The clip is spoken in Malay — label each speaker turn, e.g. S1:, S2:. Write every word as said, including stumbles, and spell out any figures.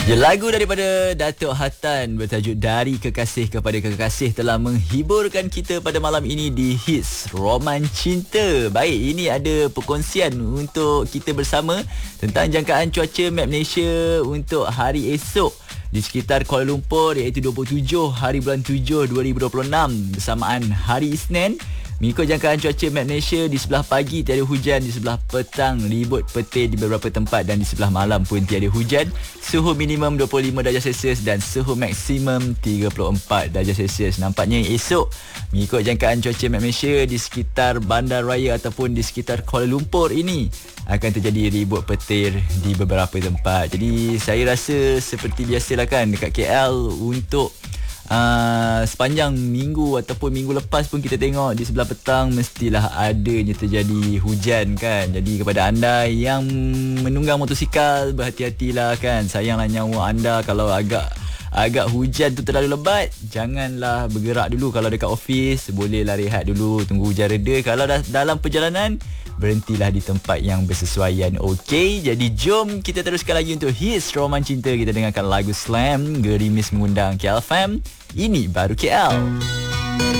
S1: Ya, lagu daripada Datuk Hatan bertajuk Dari Kekasih Kepada Kekasih telah menghiburkan kita pada malam ini di Hits Roman Cinta. Baik, ini ada perkongsian untuk kita bersama tentang jangkaan cuaca Map Malaysia untuk hari esok di sekitar Kuala Lumpur, iaitu dua puluh tujuh hari bulan tujuh dua ribu dua puluh enam bersamaan hari Isnin. Mengikut jangkaan cuaca Map Malaysia, di sebelah pagi tiada hujan, di sebelah petang ribut petir di beberapa tempat dan di sebelah malam pun tiada hujan. Suhu minimum dua puluh lima darjah Celsius dan suhu maksimum tiga puluh empat darjah Celsius. Nampaknya esok mengikut jangkaan cuaca Map Malaysia di sekitar Bandaraya ataupun di sekitar Kuala Lumpur ini akan terjadi ribut petir di beberapa tempat. Jadi saya rasa seperti biasalah kan dekat K L untuk Uh, sepanjang minggu ataupun minggu lepas pun kita tengok di sebelah petang mestilah adanya terjadi hujan kan. Jadi kepada anda yang menunggang motosikal, berhati-hatilah kan. Sayanglah nyawa anda kalau agak agak hujan tu terlalu lebat. Janganlah bergerak dulu. Kalau dekat office bolehlah rehat dulu, tunggu hujan reda. Kalau dah dalam perjalanan, berhentilah di tempat yang bersesuaian. Okey, jadi jom kita teruskan lagi untuk Hits Roman Cinta. Kita dengarkan lagu Slam, Gerimis Mengundang K L F M. Ini baru K L.